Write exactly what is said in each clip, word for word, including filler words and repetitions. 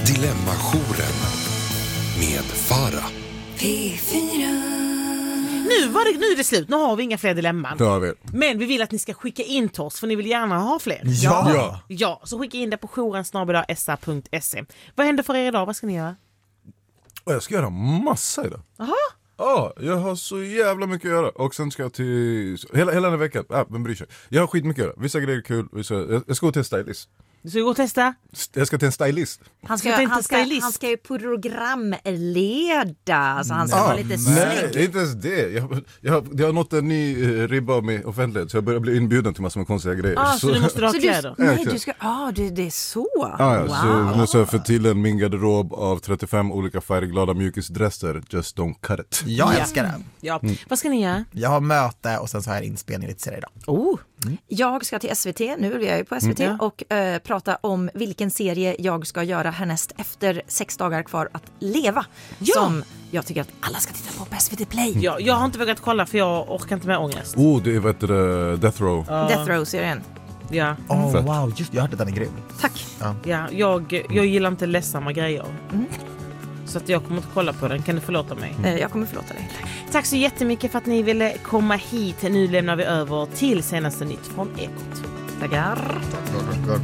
Dilemmajouren med Farah. P fyra. Nu, var det, nu är det slut, nu har vi inga fler dilemman. Ja, vi. Men vi vill att ni ska skicka in till oss, för ni vill gärna ha fler. Ja. Ja. Ja, så skicka in det på jouren snabel-a s a punkt se. Vad händer för er idag? Vad ska ni göra? Jag ska göra massa idag. Jaha. Ja, jag har så jävla mycket att göra. Och sen ska jag till... Hela, hela den här veckan. Ja, vem bryr sig? Jag har skitmycket att göra. Vissa grejer är kul. Vissa... Jag, jag ska gå till en stylist. Du ska gå och testa? Jag ska till en stylist. Han ska, ska han, ska, han ska ju programleda, så han ska ah, vara lite nej, snygg. inte ens det. Jag, jag, jag har nått en ny uh, ribba med offentlighet, så jag börjar bli inbjuden till massor med konstiga grejer. Ah, så, så du måste ha så kläder? Du, nej, du ska... Ja, ah, det, det är så. Ah, ja, wow. Så nu ska jag få till en min garderob av trettiofem olika färgglada mjukisdresser. Just don't cut it. Jag älskar den. Ja. Mm. Vad ska ni göra? Jag har möte och sen så har jag inspelning lite senare idag. Oh. Mm. Jag ska till S V T, nu är jag ju på S V T, mm. och äh, prata om vilken serie jag ska göra härnäst efter sex dagar kvar att leva. Ja. Som jag tycker att alla ska titta på på S V T Play. Ja, jag har inte vågat kolla för jag orkar inte med ångest. Oh, det är vad heter det, Death Row. Uh. Death Row-serien. Ja. Oh, Fett. wow, just, jag hörde att den är grym. Tack. Ja. Ja, jag, jag gillar inte ledsamma grejer. Mm. Så att jag kommer inte kolla på den. Kan du förlåta mig? Mm. Jag kommer förlåta dig. Tack så jättemycket för att ni ville komma hit. Nu lämnar vi över till senaste nytt från Ekot. Tackar. Tack.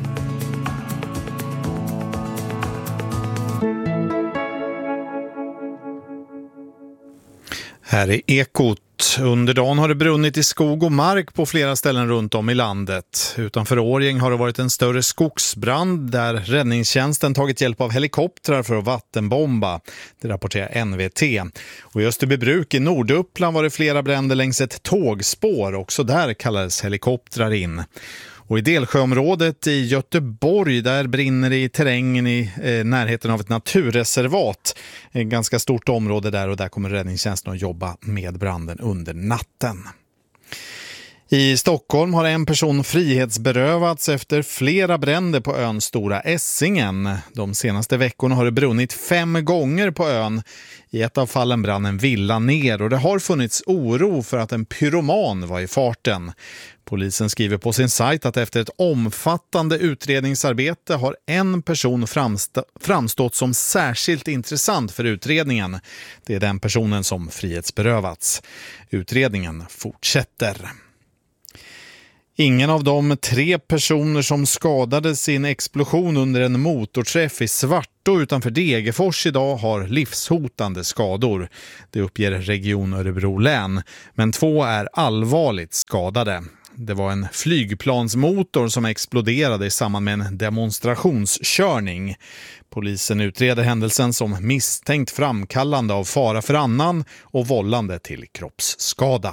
Här är Ekot. Under dagen har det brunnit i skog och mark på flera ställen runt om i landet. Utanför Årjäng har det varit en större skogsbrand där räddningstjänsten tagit hjälp av helikoptrar för att vattenbomba. Det rapporterar N V T. Och i Österbybruk i Norduppland var det flera bränder längs ett tågspår. Också där kallades helikoptrar in. Och i Delsjöområdet i Göteborg, där brinner det i terrängen i eh, närheten av ett naturreservat. Ett ganska stort område där, och där kommer räddningstjänsten att jobba med branden under natten. I Stockholm har en person frihetsberövats efter flera bränder på ön Stora Essingen. De senaste veckorna har det brunnit fem gånger på ön. I ett av fallen brann en villa ner, och det har funnits oro för att en pyroman var i farten. Polisen skriver på sin sajt att efter ett omfattande utredningsarbete har en person framst- framstått som särskilt intressant för utredningen. Det är den personen som frihetsberövats. Utredningen fortsätter. Ingen av de tre personer som skadades i en explosion under en motorträff i Svartå utanför Degerfors idag har livshotande skador. Det uppger Region Örebro län, men två är allvarligt skadade. Det var en flygplansmotor som exploderade i samband med en demonstrationskörning. Polisen utreder händelsen som misstänkt framkallande av fara för annan och vållande till kroppsskada.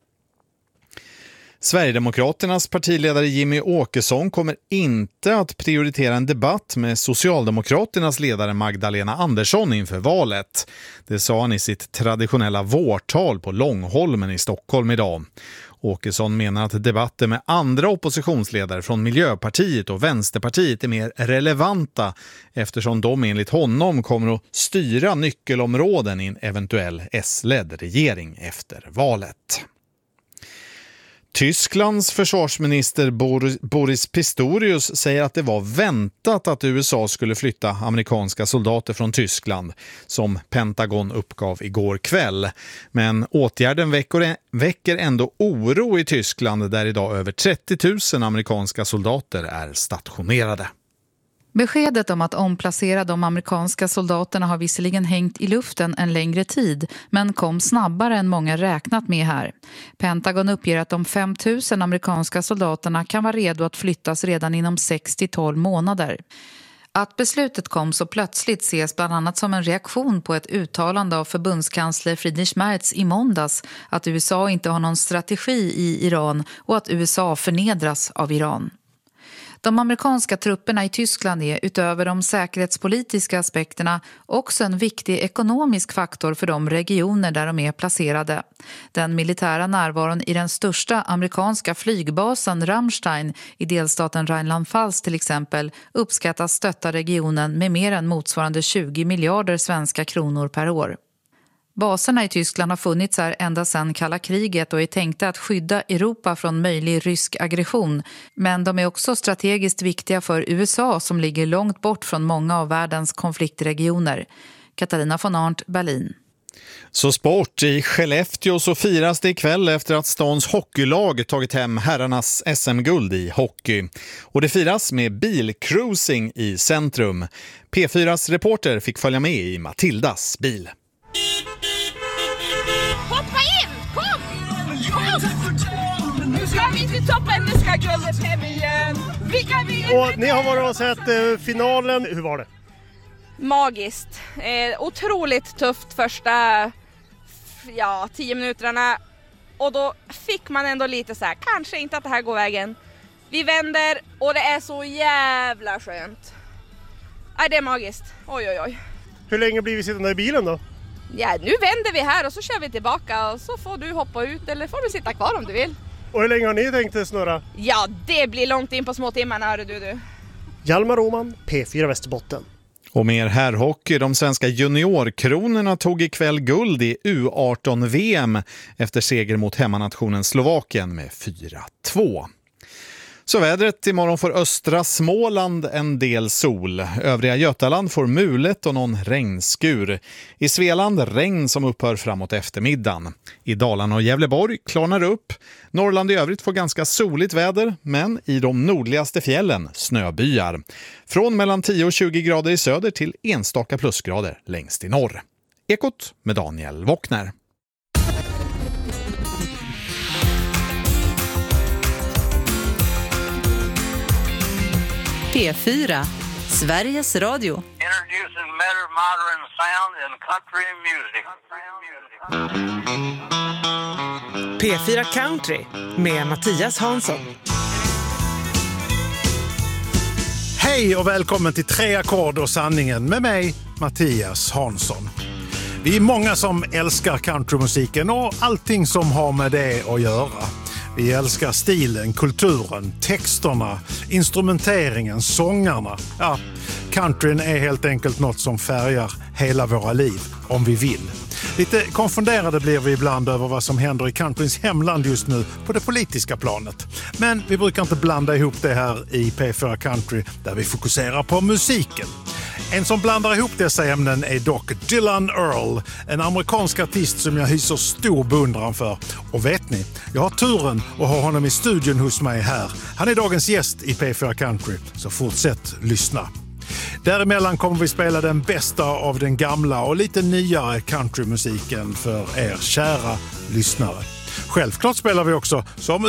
Sverigedemokraternas partiledare Jimmy Åkesson kommer inte att prioritera en debatt med Socialdemokraternas ledare Magdalena Andersson inför valet. Det sa han i sitt traditionella vårtal på Långholmen i Stockholm idag. Åkesson menar att debatter med andra oppositionsledare från Miljöpartiet och Vänsterpartiet är mer relevanta eftersom de enligt honom kommer att styra nyckelområden i en eventuell S-ledd regering efter valet. Tysklands försvarsminister Boris Pistorius säger att det var väntat att U S A skulle flytta amerikanska soldater från Tyskland, som Pentagon uppgav igår kväll. Men åtgärden väcker ändå oro i Tyskland, där idag över trettio tusen amerikanska soldater är stationerade. Beskedet om att omplacera de amerikanska soldaterna har visserligen hängt i luften en längre tid, men kom snabbare än många räknat med här. Pentagon uppger att de fem tusen amerikanska soldaterna kan vara redo att flyttas redan inom sex till tolv månader. Att beslutet kom så plötsligt ses bland annat som en reaktion på ett uttalande av förbundskansler Friedrich Merz i måndags att U S A inte har någon strategi i Iran och att U S A förnedras av Iran. De amerikanska trupperna i Tyskland är, utöver de säkerhetspolitiska aspekterna, också en viktig ekonomisk faktor för de regioner där de är placerade. Den militära närvaron i den största amerikanska flygbasen Ramstein i delstaten Rheinland-Pfalz till exempel uppskattas stötta regionen med mer än motsvarande tjugo miljarder svenska kronor per år. Baserna i Tyskland har funnits här ända sedan kalla kriget och är tänkta att skydda Europa från möjlig rysk aggression. Men de är också strategiskt viktiga för U S A som ligger långt bort från många av världens konfliktregioner. Katarina von Arndt, Berlin. Så sport. I Skellefteå så firas det ikväll efter att stans hockeylag tagit hem herrarnas S M-guld i hockey. Och det firas med bilcruising i centrum. P fyras reporter fick följa med i Matildas bil. Hoppa in! Kom! Kom! Nu ska vi till toppen, nu ska guldet hem igen. Vilka vi... Och ni har varit och sett eh, finalen. Hur var det? Magiskt. Eh, otroligt tufft första ja, tio minuterna. Och då fick man ändå lite så här, kanske inte att det här går vägen. Vi vänder och det är så jävla skönt. Nej, det är magiskt. Oj, oj, oj. Hur länge blir vi sittande i bilen då? Ja, nu vänder vi här och så kör vi tillbaka och så får du hoppa ut eller får du sitta kvar om du vill. Och hur länge har ni tänkt snurra? Ja, det blir långt in på små timmarna, hör du du. Hjalmar Roman, P fyra Västerbotten. Och mer herrhockey. De svenska juniorkronorna tog ikväll guld i U arton V M efter seger mot hemmanationen Slovakien med fyra två. Så vädret: imorgon får östra Småland en del sol. Övriga Götaland får mulet och någon regnskur. I Svealand regn som upphör framåt eftermiddagen. I Dalarna och Gävleborg klarnar upp. Norrland i övrigt får ganska soligt väder, men i de nordligaste fjällen snöbyar. Från mellan tio och tjugo grader i söder till enstaka plusgrader längst i norr. Ekot med Daniel Wockner. P fyra, Sveriges Radio. Introducing better modern sound in country music. P fyra Country med Mattias Hansson. Hej och välkommen till Tre ackord och sanningen med mig, Mattias Hansson. Vi är många som älskar countrymusiken och allting som har med det att göra. Vi älskar stilen, kulturen, texterna, instrumenteringen, sångarna. Ja, countryn är helt enkelt något som färgar hela våra liv, om vi vill. Lite konfunderade blir vi ibland över vad som händer i countryns hemland just nu på det politiska planet. Men vi brukar inte blanda ihop det här i P fyra Country, där vi fokuserar på musiken. En som blandar ihop dessa ämnen är dock Dylan Earl, en amerikansk artist som jag hyser stor beundran för. Och vet ni, jag har turen att ha honom i studion hos mig här. Han är dagens gäst i P fyra Country, så fortsätt lyssna. Däremellan kommer vi spela den bästa av den gamla och lite nyare countrymusiken för er kära lyssnare. Självklart spelar vi också, som